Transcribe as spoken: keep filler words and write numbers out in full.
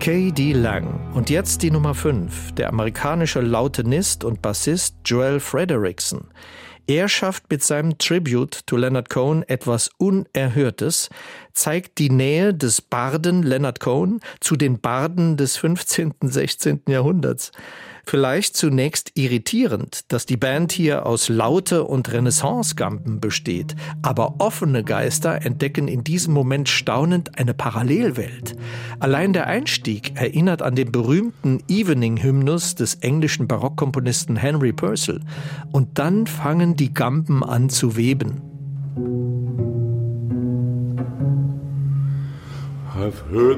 K D Lang. Und jetzt die Nummer fünf, der amerikanische Lautenist und Bassist Joel Frederickson. Er schafft mit seinem Tribute to Leonard Cohen etwas Unerhörtes, zeigt die Nähe des Barden Leonard Cohen zu den Barden des fünfzehnten, sechzehnten Jahrhunderts. Vielleicht zunächst irritierend, dass die Band hier aus Laute- und Renaissance-Gampen besteht. Aber offene Geister entdecken in diesem Moment staunend eine Parallelwelt. Allein der Einstieg erinnert an den berühmten Evening-Hymnus des englischen Barockkomponisten Henry Purcell. Und dann fangen die Gampen an zu weben. I've heard